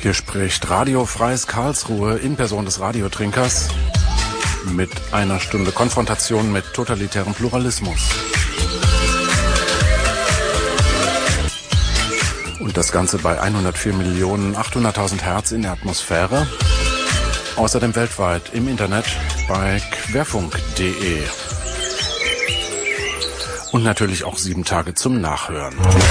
Hier spricht Radio Freies Karlsruhe in Person des Radiotrinkers mit einer Stunde Konfrontation mit totalitärem Pluralismus. Und das Ganze bei 104.800.000 Hertz in der Atmosphäre. Außerdem weltweit im Internet bei querfunk.de. Und natürlich auch 7 Tage zum Nachhören.